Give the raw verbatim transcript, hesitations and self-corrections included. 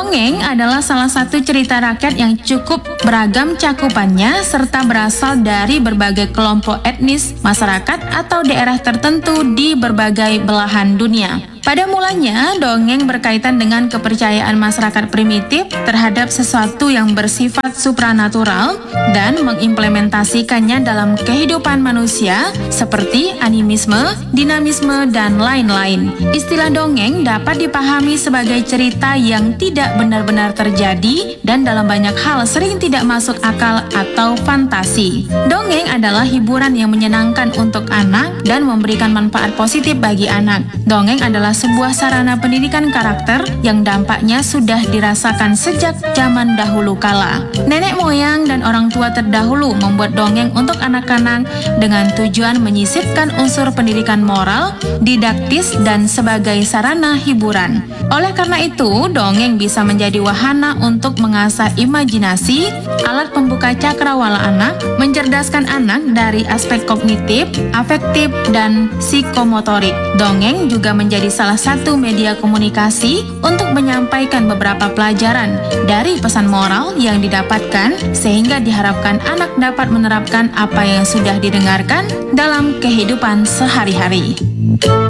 Dongeng adalah salah satu cerita rakyat yang cukup beragam cakupannya serta berasal dari berbagai kelompok etnis, masyarakat, atau daerah tertentu di berbagai belahan dunia. Pada mulanya, dongeng berkaitan dengan kepercayaan masyarakat primitif terhadap sesuatu yang bersifat supranatural dan mengimplementasikannya dalam kehidupan manusia seperti animisme, dinamisme, dan lain-lain. Istilah dongeng dapat dipahami sebagai cerita yang tidak benar-benar terjadi dan dalam banyak hal sering tidak masuk akal atau fantasi. Dongeng adalah hiburan yang menyenangkan untuk anak dan memberikan manfaat positif bagi anak. Dongeng adalah sebuah sarana pendidikan karakter yang dampaknya sudah dirasakan sejak zaman dahulu kala. Nenek moyang dan orang tua terdahulu membuat dongeng untuk anak-anak dengan tujuan menyisipkan unsur pendidikan moral, didaktis, dan sebagai sarana hiburan. Oleh karena itu, dongeng bisa menjadi wahana untuk mengasah imajinasi, alat pembuka cakrawala anak, mencerdaskan anak dari aspek kognitif, afektif, dan psikomotorik. Dongeng juga menjadi salah satu media komunikasi untuk menyampaikan beberapa pelajaran dari pesan moral yang didapatkan sehingga diharapkan anak dapat menerapkan apa yang sudah didengarkan dalam kehidupan sehari-hari.